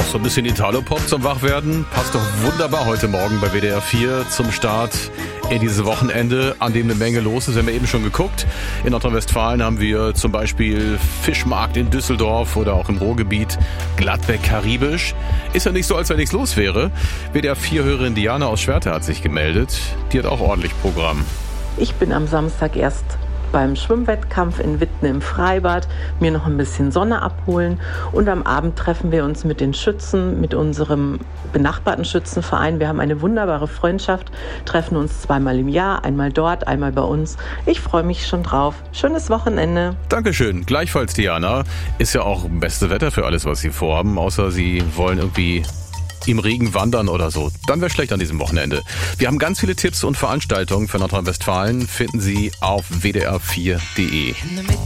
So ein bisschen Italo-Pop zum Wachwerden. Passt doch wunderbar heute Morgen bei WDR 4 zum Start in dieses Wochenende, an dem eine Menge los ist. Wir haben ja eben schon geguckt. In Nordrhein-Westfalen haben wir zum Beispiel Fischmarkt in Düsseldorf oder auch im Ruhrgebiet Gladbeck-Karibisch. Ist ja nicht so, als wenn nichts los wäre. WDR 4-Hörerin Diana aus Schwerte hat sich gemeldet. Die hat auch ordentlich Programm. Ich bin am Samstag erst beim Schwimmwettkampf in Witten im Freibad, mir noch ein bisschen Sonne abholen und am Abend treffen wir uns mit den Schützen, mit unserem benachbarten Schützenverein. Wir haben eine wunderbare Freundschaft, treffen uns 2-mal im Jahr, einmal dort, einmal bei uns. Ich freue mich schon drauf. Schönes Wochenende. Dankeschön. Gleichfalls, Diana. Ist ja auch beste Wetter für alles, was Sie vorhaben, außer Sie wollen irgendwie im Regen wandern oder so. Dann wäre schlecht an diesem Wochenende. Wir haben ganz viele Tipps und Veranstaltungen für Nordrhein-Westfalen. Finden Sie auf wdr4.de.